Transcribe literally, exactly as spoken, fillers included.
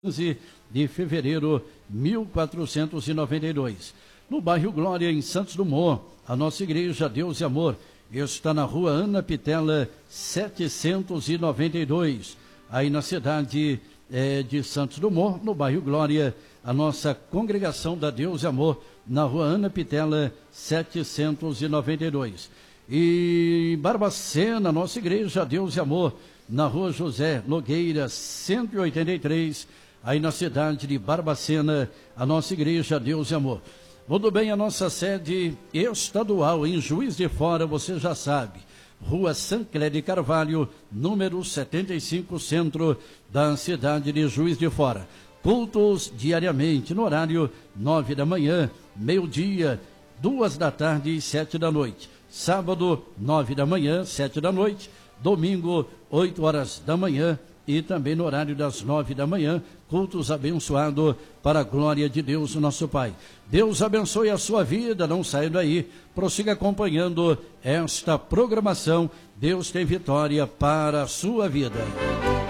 quinze de fevereiro de mil quatrocentos e noventa e dois. No bairro Glória, em Santos Dumont, a nossa igreja Deus e Amor está na rua Ana Pitela, setecentos e noventa e dois. Aí na cidade é, de Santos Dumont, no bairro Glória, a nossa congregação da Deus e Amor, na rua Ana Pitela, setecentos e noventa e dois. E em Barbacena, nossa igreja Deus e Amor, na rua José Nogueira, cento e oitenta e três, aí na cidade de Barbacena, a nossa igreja Deus e Amor. Muito bem, a nossa sede estadual em Juiz de Fora, você já sabe, Rua Sancler de Carvalho, número setenta e cinco, centro da cidade de Juiz de Fora. Cultos diariamente, no horário nove da manhã, meio-dia, duas da tarde e sete da noite. Sábado, nove da manhã, sete da noite. Domingo, oito horas da manhã e também no horário das nove da manhã, cultos abençoados para a glória de Deus, nosso Pai. Deus abençoe a sua vida, não saia daí, prossiga acompanhando esta programação. Deus tem vitória para a sua vida.